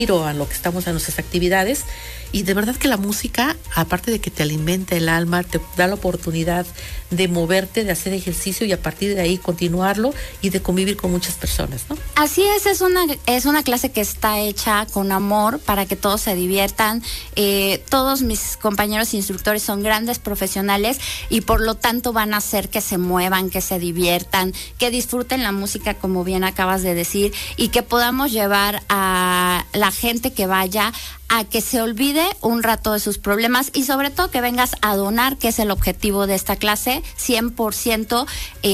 a lo que estamos en nuestras actividades, y de verdad que la música, aparte de que te alimenta el alma, te da la oportunidad de moverte, de hacer ejercicio y a partir de ahí continuarlo y de convivir con muchas personas, ¿no? Así es una clase que está hecha con amor para que todos se diviertan. Todos mis compañeros instructores son grandes profesionales y por lo tanto van a hacer que se muevan, que se diviertan, que disfruten la música, como bien acabas de decir, y que podamos llevar a la gente que vaya a que se olvide un rato de sus problemas y sobre todo que vengas a donar, que es el objetivo de esta clase. 100%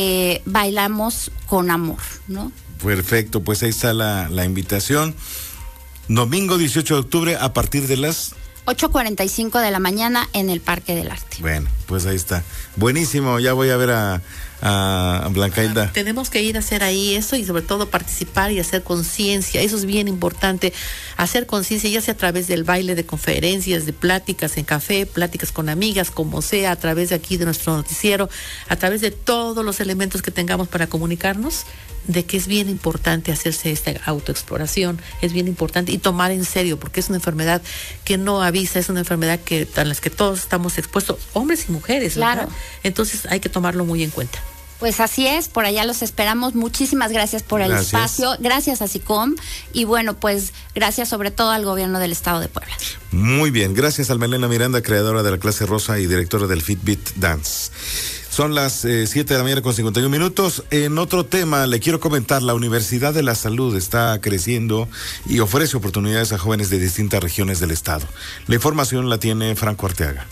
bailamos con amor, ¿no? Perfecto, pues ahí está la invitación. Domingo 18 de octubre a partir de las 8:45 de la mañana en el Parque del Arte. Bueno, pues ahí está. Buenísimo, ya voy a ver a Blanca Hilda. Tenemos que ir a hacer ahí eso y sobre todo participar y hacer conciencia. Eso es bien importante, hacer conciencia, ya sea a través del baile, de conferencias, de pláticas en café, pláticas con amigas, como sea, a través de aquí de nuestro noticiero, a través de todos los elementos que tengamos para comunicarnos, de que es bien importante hacerse esta autoexploración, es bien importante y tomar en serio, porque es una enfermedad que no avisa, es una enfermedad a las que todos estamos expuestos, hombres y mujeres, ¿verdad? Claro. Entonces hay que tomarlo muy en cuenta. Pues así es, por allá los esperamos. Muchísimas gracias por el espacio, gracias a SICOM y bueno, pues gracias sobre todo al gobierno del estado de Puebla. Muy bien, gracias a Almelena Miranda, creadora de la clase rosa y directora del Fitbit Dance. Son las 7 de la mañana con 51 minutos. En otro tema, le quiero comentar, la Universidad de la Salud está creciendo y ofrece oportunidades a jóvenes de distintas regiones del estado. La información la tiene Franco Arteaga.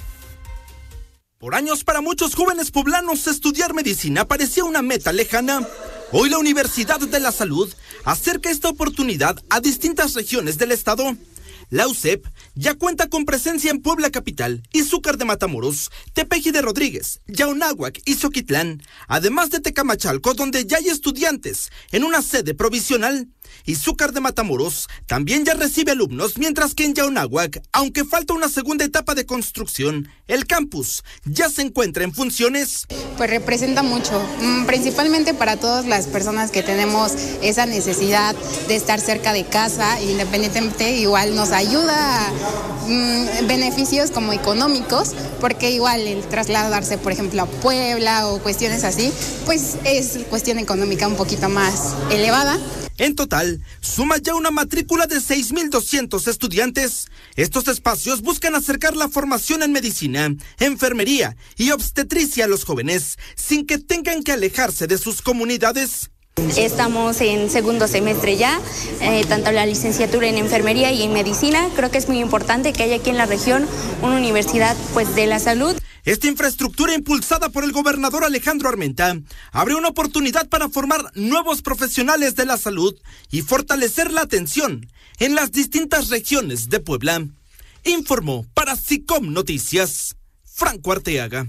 Por años, para muchos jóvenes poblanos, estudiar medicina parecía una meta lejana. Hoy la Universidad de la Salud acerca esta oportunidad a distintas regiones del estado. La UCEP ya cuenta con presencia en Puebla Capital, Izúcar de Matamoros, Tepeji de Rodríguez, Yaonáhuac y Xoquitlán, además de Tecamachalco, donde ya hay estudiantes en una sede provisional. Izúcar de Matamoros también ya recibe alumnos, mientras que en Yaonáhuac, aunque falta una segunda etapa de construcción, el campus ya se encuentra en funciones. Pues representa mucho, principalmente para todas las personas que tenemos esa necesidad de estar cerca de casa, independientemente, igual nos ayuda beneficios como económicos, porque igual el trasladarse, por ejemplo, a Puebla o cuestiones así, pues es cuestión económica un poquito más elevada. En total, suma ya una matrícula de 6,200 estudiantes. Estos espacios buscan acercar la formación en medicina, enfermería y obstetricia a los jóvenes, sin que tengan que alejarse de sus comunidades. Estamos en segundo semestre ya, tanto la licenciatura en enfermería y en medicina. Creo que es muy importante que haya aquí en la región una universidad pues de la salud. Esta infraestructura impulsada por el gobernador Alejandro Armenta abre una oportunidad para formar nuevos profesionales de la salud y fortalecer la atención en las distintas regiones de Puebla. Informó para SICOM Noticias, Franco Arteaga.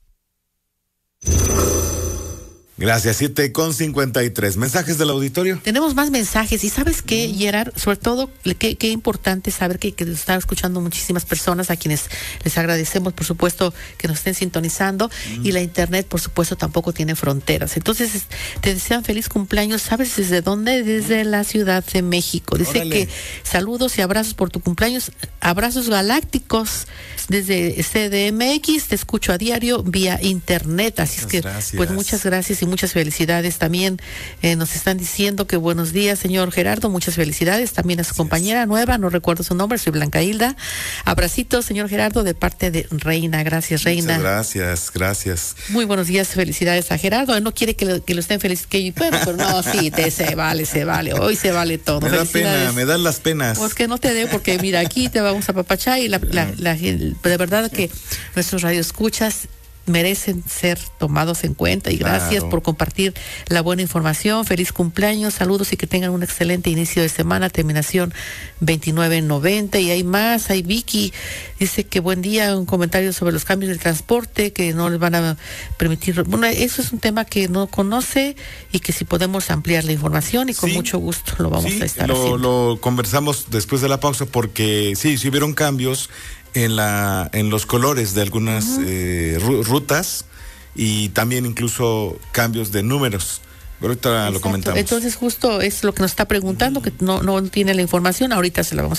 Gracias, 7:53. ¿Mensajes del auditorio? Tenemos más mensajes y ¿sabes qué, Gerard? Sobre todo, qué importante saber que nos están escuchando muchísimas personas a quienes les agradecemos, por supuesto, que nos estén sintonizando y la internet, por supuesto, tampoco tiene fronteras. Entonces, te desean feliz cumpleaños. ¿Sabes desde dónde? Desde la Ciudad de México. Dice que saludos y abrazos por tu cumpleaños, abrazos galácticos desde CDMX. Te escucho a diario vía internet. Así es que, pues muchas gracias y muchas felicidades. También nos están diciendo que buenos días, señor Gerardo, muchas felicidades. También a su compañera nueva, no recuerdo su nombre, soy Blanca Hilda. Abracitos, señor Gerardo, de parte de Reina. Gracias, Reina. Muchas gracias. Muy buenos días, felicidades a Gerardo. Él no quiere que lo estén felices, pero no, sí, se vale. Hoy se vale todo. Me da pena, me dan las penas. Pues que no te dé, porque mira, aquí te vamos a papachar y de verdad que nuestros radioescuchas merecen ser tomados en cuenta y gracias por compartir la buena información. Feliz cumpleaños, saludos y que tengan un excelente inicio de semana, terminación 2990. Y hay más, hay Vicky, dice que buen día, un comentario sobre los cambios del transporte que no les van a permitir. Bueno, eso es un tema que no conoce y que si podemos ampliar la información y con mucho gusto lo vamos a estar haciendo. Lo conversamos después de la pausa porque sí hubieron cambios en los colores de algunas rutas y también incluso cambios de números. Pero ahorita lo comentamos. Entonces justo es lo que nos está preguntando, que no tiene la información, ahorita se la vamos